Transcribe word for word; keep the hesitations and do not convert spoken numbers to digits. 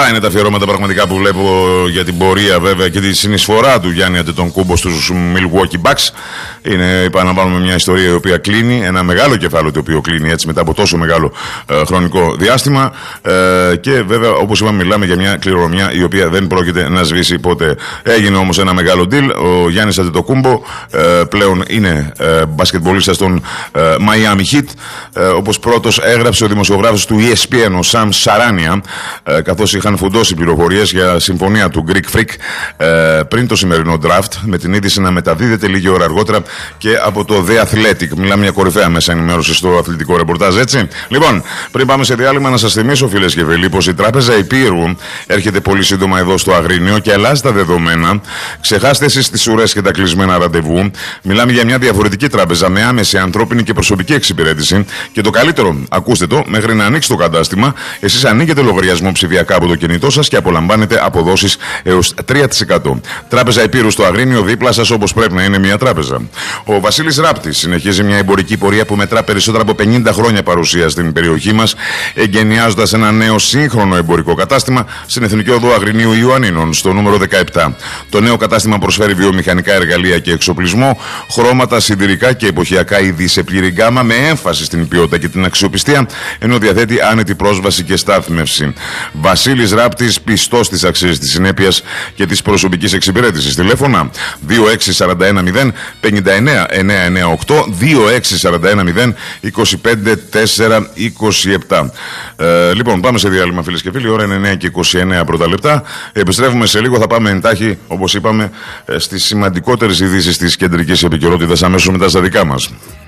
Πολλά είναι τα αφιερώματα πραγματικά που βλέπω για την πορεία βέβαια και τη συνεισφορά του Γιάννη Αντετοκούμπο στους Milwaukee Bucks. Είναι, επαναλαμβάνουμε, μια ιστορία η οποία κλείνει, ένα μεγάλο κεφάλαιο το οποίο κλείνει έτσι μετά από τόσο μεγάλο ε, χρονικό διάστημα. Ε, και βέβαια, όπως είπαμε, μιλάμε για μια κληρονομιά η οποία δεν πρόκειται να σβήσει ποτέ. Έγινε όμως ένα μεγάλο deal. Ο Γιάννης Αντετοκούμπο ε, πλέον είναι ε, μπασκετμπολίστας των ε, Miami Heat. Ε, όπως πρώτος έγραψε ο δημοσιογράφος του E S P N, ο Sam Σαράνια, ε, καθώς είχαν φουντώσει πληροφορίες για συμφωνία του Greek Freak ε, πριν το σημερινό draft, με την είδηση να μεταδίδεται λίγη ώρα αργότερα και από το The Athletic. Μιλάμε μια κορυφαία μέσα ενημέρωση στο αθλητικό ρεπορτάζ, έτσι. Λοιπόν, πριν πάμε σε διάλειμμα, να σας θυμίσω, φίλες και φίλοι, πως η Τράπεζα Υπήρου έρχεται πολύ σύντομα εδώ στο Αγρίνιο και αλλάζει τα δεδομένα. Ξεχάστε εσείς τις ουρές και τα κλεισμένα ραντεβού. Μιλάμε για μια διαφορετική τράπεζα με άμεση ανθρώπινη και προσωπική εξυπηρέτηση. Και το καλύτερο, ακούστε το, μέχρι να ανοίξει το κατάστημα, εσείς ανοίγετε λογαριασμό ψηφιακά από το κινητό σας και απολαμβάνετε αποδόσεις έως τρία τοις εκατό. Τράπεζα Υπήρου στο Αγρίνιο, δίπλα σας, όπως πρέπει να είναι μια τράπεζα. Ο Βασίλης Ράπτης συνεχίζει μια εμπορική πορεία που μετρά περισσότερα από πενήντα χρόνια παρουσία στην περιοχή μας, εγκαινιάζοντας ένα νέο σύγχρονο εμπορικό κατάστημα στην Εθνική Οδό Αγρινίου Ιωαννίνων, στο νούμερο δεκαεπτά. Το νέο κατάστημα προσφέρει βιομηχανικά εργαλεία και εξοπλισμό, χρώματα, σιδηρικά και εποχιακά είδη σε πλήρη γκάμα, με έμφαση στην ποιότητα και την αξιοπιστία, ενώ διαθέτει άνετη πρόσβαση και στάθμευση. Βασίλης Ράπτης, πιστός στις αξίες της συνέπειας και της προσωπικής εξυπηρέτησης. Τηλέφωνα δύο έξι τέσσερα ένα μηδέν πέντε εννέα εννέα εννέα οκτώ, δύο έξι τέσσερα ένα μηδέν είκοσι πέντε τέσσερα είκοσι επτά. Ε, λοιπόν, πάμε σε διάλειμμα, φίλες και φίλοι. Ώρα είναι εννέα και είκοσι εννέα πρώτα λεπτά. Επιστρέφουμε σε λίγο. Θα πάμε εντάχει, όπως είπαμε, στις σημαντικότερες ειδήσεις της κεντρικής επικαιρότητας αμέσως μετά στα δικά μας.